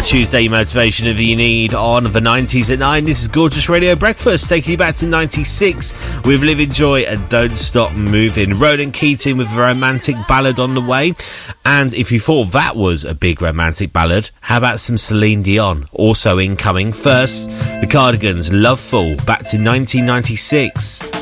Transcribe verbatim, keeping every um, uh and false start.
Tuesday motivation of you need on the nineties at nine. This is Gorgeous Radio Breakfast, taking you back to ninety-six with Living Joy and Don't Stop Moving. Ronan Keating with a romantic ballad on the way. And if you thought that was a big romantic ballad, how about some Celine Dion? Also incoming. First, the Cardigans, Loveful, back to nineteen ninety-six.